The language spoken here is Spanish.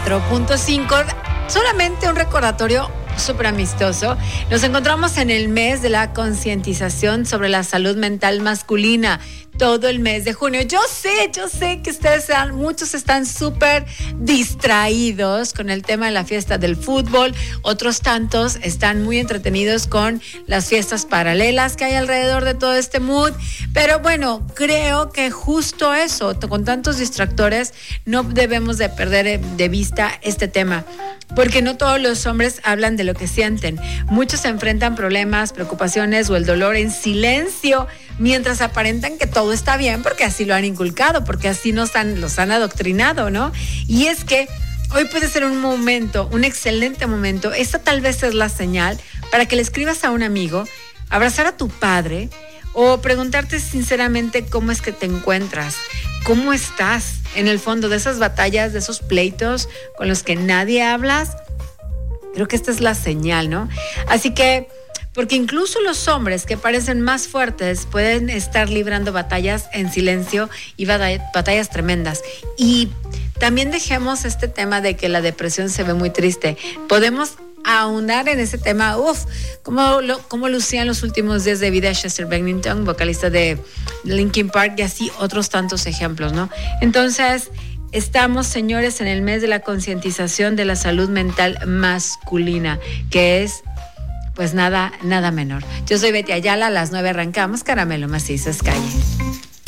94.5. Solamente un recordatorio súper amistoso. Nos encontramos en el mes de la concientización sobre la salud mental masculina, todo el mes de junio. Yo sé que muchos están súper distraídos con el tema de la fiesta del fútbol, otros tantos están muy entretenidos con las fiestas paralelas que hay alrededor de todo este mood, pero bueno, creo que justo eso, con tantos distractores, no debemos de perder de vista este tema, porque no todos los hombres hablan de lo que sienten. Muchos enfrentan problemas, preocupaciones o el dolor en silencio, mientras aparentan que todo está bien, porque así lo han inculcado, porque así los han adoctrinado, ¿no? Y es que hoy puede ser un momento, un excelente momento. Esta tal vez es la señal para que le escribas a un amigo, abrazar a tu padre o preguntarte sinceramente cómo es que te encuentras, cómo estás en el fondo de esas batallas, de esos pleitos con los que nadie hablas. Creo que esta es la señal, ¿no? Así que, porque incluso los hombres que parecen más fuertes pueden estar librando batallas en silencio y batallas tremendas. Y también dejemos este tema de que la depresión se ve muy triste. Podemos ahondar en ese tema, como lucía en los últimos días de vida Chester Bennington, vocalista de Linkin Park, y así otros tantos ejemplos, ¿no? Entonces, estamos, señores, en el mes de la concientización de la salud mental masculina, que es pues nada menor. Yo soy Betty Ayala, a las 9 arrancamos Caramelo Macizo, es calle.